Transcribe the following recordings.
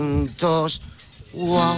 Wow.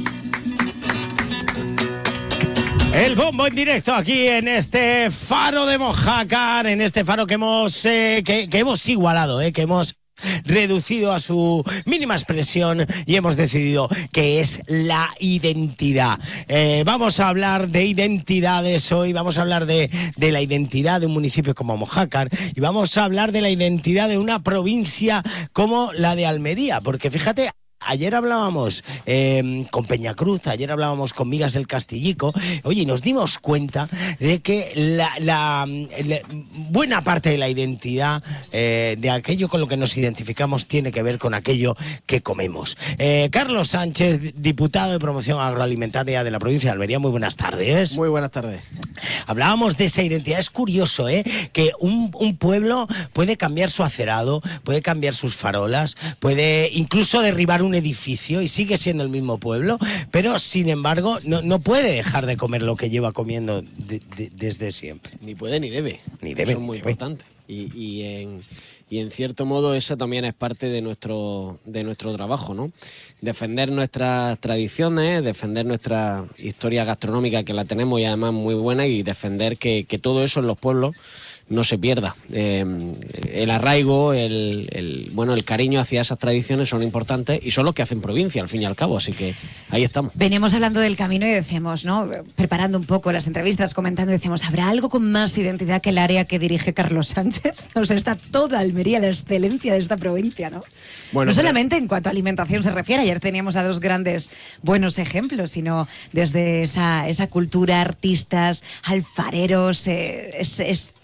El bombo en directo aquí en este faro de Mojácar, en este faro que hemos igualado, que hemos reducido a su mínima expresión y hemos decidido que es la identidad. Vamos a hablar de identidades hoy, vamos a hablar de la identidad de un municipio como Mojácar y vamos a hablar de la identidad de una provincia como la de Almería, porque fíjate, ayer hablábamos con Peñacruz, ayer hablábamos con Migas el Castillico, oye, y nos dimos cuenta de que la buena parte de la identidad de aquello con lo que nos identificamos tiene que ver con aquello que comemos. Carlos Sánchez, diputado de Promoción Agroalimentaria de la provincia de Almería, muy buenas tardes. Muy buenas tardes. Hablábamos de esa identidad, es curioso, que un pueblo puede cambiar su acerado, puede cambiar sus farolas, puede incluso derribar un edificio y sigue siendo el mismo pueblo, pero sin embargo no puede dejar de comer lo que lleva comiendo desde siempre. Ni puede ni debe. Ni debe. Eso es muy importante. Y en cierto modo eso también es parte de nuestro trabajo, ¿no? Defender nuestras tradiciones, defender nuestra historia gastronómica, que la tenemos y además muy buena, y defender que todo eso en los pueblos no se pierda. El arraigo, el cariño hacia esas tradiciones son importantes y son los que hacen provincia, al fin y al cabo, así que ahí estamos. Veníamos hablando del camino y decíamos, ¿no? Preparando un poco las entrevistas, comentando, decíamos, ¿habrá algo con más identidad que el área que dirige Carlos Sánchez? O sea, está toda Almería, la excelencia de esta provincia, ¿no? Bueno, no solamente en cuanto a alimentación se refiere, ayer teníamos a dos grandes buenos ejemplos, sino desde esa cultura, artistas, alfareros, es